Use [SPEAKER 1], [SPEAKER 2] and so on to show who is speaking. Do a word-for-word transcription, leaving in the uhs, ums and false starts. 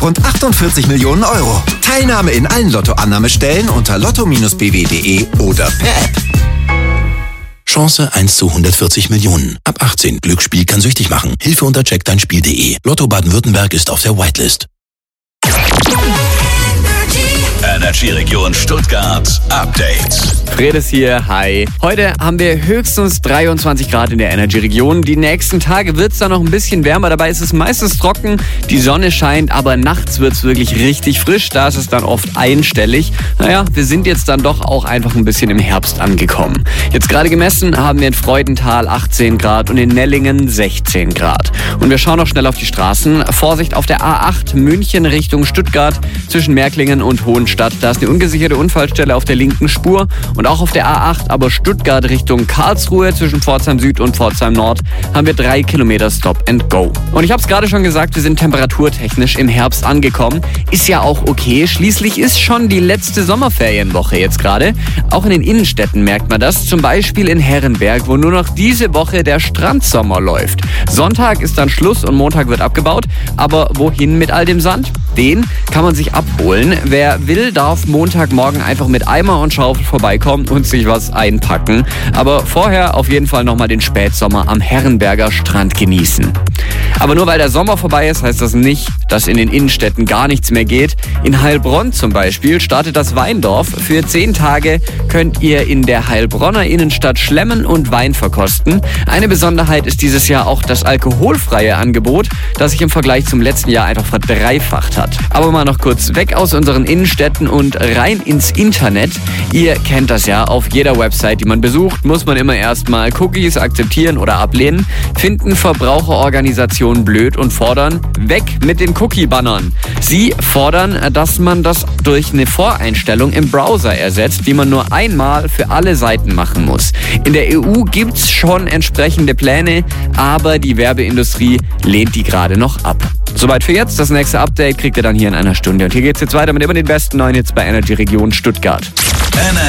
[SPEAKER 1] rund achtundvierzig Millionen Euro. Teilnahme in allen Lottoannahmestellen unter lotto Bindestrich b w punkt de oder per App.
[SPEAKER 2] Chance eins zu hundertvierzig Millionen. Ab achtzehn. Glücksspiel kann süchtig machen. Hilfe unter check dein Spiel punkt de. Lotto Baden-Württemberg ist auf der Whitelist.
[SPEAKER 3] Energy-Region Stuttgart Update.
[SPEAKER 4] Fredes hier, hi. Heute haben wir höchstens dreiundzwanzig Grad in der Energy-Region. Die nächsten Tage wird es dann noch ein bisschen wärmer. Dabei ist es meistens trocken, die Sonne scheint, aber nachts wird es wirklich richtig frisch. Da ist es dann oft einstellig. Naja, wir sind jetzt dann doch auch einfach ein bisschen im Herbst angekommen. Jetzt gerade gemessen haben wir in Freudenthal achtzehn Grad und in Nellingen sechzehn Grad. Und wir schauen noch schnell auf die Straßen. Vorsicht auf der A acht München Richtung Stuttgart zwischen Märklingen und Hohenstadt. Da ist eine ungesicherte Unfallstelle auf der linken Spur. Und auch auf der A acht, aber Stuttgart Richtung Karlsruhe zwischen Pforzheim Süd und Pforzheim Nord haben wir drei Kilometer Stop and Go. Und ich habe es gerade schon gesagt, wir sind temperaturtechnisch im Herbst angekommen. Ist ja auch okay. Schließlich ist schon die letzte Sommerferienwoche jetzt gerade. Auch in den Innenstädten merkt man das. Zum Beispiel in Herrenberg, wo nur noch diese Woche der Strandsommer läuft. Sonntag ist dann Schluss und Montag wird abgebaut. Aber wohin mit all dem Sand? Den kann man sich abholen. Wer will, darf Montagmorgen einfach mit Eimer und Schaufel vorbeikommen und sich was einpacken. Aber vorher auf jeden Fall nochmal den Spätsommer am Herrenberger Strand genießen. Aber nur weil der Sommer vorbei ist, heißt das nicht, dass in den Innenstädten gar nichts mehr geht. In Heilbronn zum Beispiel startet das Weindorf. Für zehn Tage könnt ihr in der Heilbronner Innenstadt schlemmen und Wein verkosten. Eine Besonderheit ist dieses Jahr auch das alkoholfreie Angebot, das sich im Vergleich zum letzten Jahr einfach verdreifacht hat. Aber mal noch kurz weg aus unseren Innenstädten und rein ins Internet. Ihr kennt das ja, auf jeder Website, die man besucht, muss man immer erstmal Cookies akzeptieren oder ablehnen. Finden Verbraucherorganisationen blöd und fordern, weg mit den Cookie-Bannern. Sie fordern, dass man das durch eine Voreinstellung im Browser ersetzt, die man nur einmal für alle Seiten machen muss. In der E U gibt's schon entsprechende Pläne, aber die Werbeindustrie lehnt die gerade noch ab. Soweit für jetzt. Das nächste Update kriegt ihr dann hier in einer Stunde. Und hier geht's jetzt weiter mit immer den besten neuen Hits bei Energy Region Stuttgart.